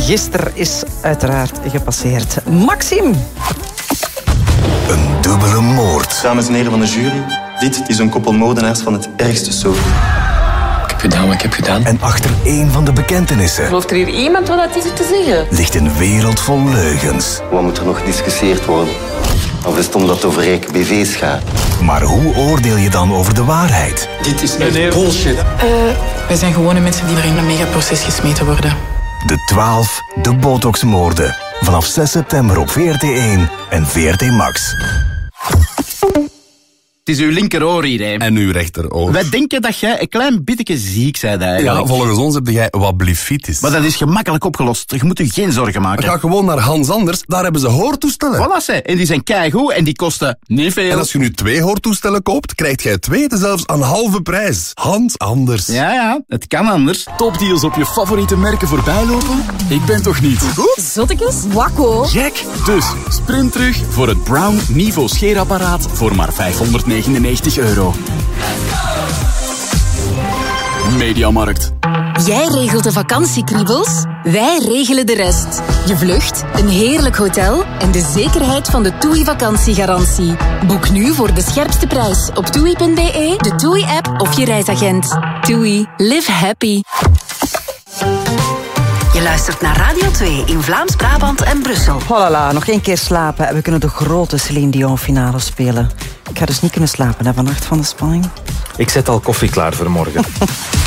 gisteren is uiteraard gepasseerd. Maxime. Een dubbele moord. Dames en heren van de jury, dit is een koppel moordenaars van het ergste soort. Wat ik heb gedaan. En achter één van de bekentenissen Gelooft er hier iemand wat dat is te zeggen? ligt een wereld vol leugens. Wat moet er nog gediscussieerd worden? Of is het omdat het over rijke BV's gaat? Maar hoe oordeel je dan over de waarheid? Dit is echt bullshit. Wij zijn gewone mensen die er in een megaproces gesmeten worden. De 12 de Botox-moorden. Vanaf 6 september op VRT1 en VRT Max. Het is uw linkeroor hier, hè. En uw rechteroor. Wij denken dat jij een klein beetje ziek bent eigenlijk. Ja, volgens ons heb jij wat blifitis. Maar dat is gemakkelijk opgelost. Je moet je geen zorgen maken. Ga gewoon naar Hans Anders, daar hebben ze hoortoestellen. Voilà, ze. En die zijn keigoed en die kosten niet veel. En als je nu 2 hoortoestellen koopt, krijg jij 2 zelfs aan halve prijs. Hans Anders. Ja, het kan anders. Topdeals op je favoriete merken voorbijlopen? Ik ben toch niet? Zottekes? Wakko. Gek! Dus sprint terug voor het Brown Niveau scheerapparaat voor maar €599. Mediamarkt. Jij regelt de vakantiekriebels, wij regelen de rest. Je vlucht, een heerlijk hotel en de zekerheid van de TUI vakantiegarantie. Boek nu voor de scherpste prijs op TUI.be, de TUI-app of je reisagent. TUI. Live happy. Je luistert naar Radio 2 in Vlaams-Brabant en Brussel. Voilà, nog 1 keer slapen en we kunnen de grote Céline Dion finale spelen. Ik ga dus niet kunnen slapen vannacht van de spanning. Ik zet al koffie klaar voor morgen.